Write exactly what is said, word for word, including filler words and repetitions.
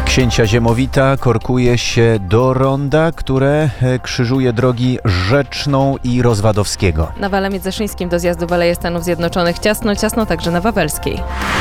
Księcia Ziemowita korkuje się do ronda, które krzyżuje drogi Rzeczną i Rozwadowskiego. Na Wale Międzyszyńskim do zjazdu w Aleje Stanów Zjednoczonych ciasno, ciasno także na Wawelskiej.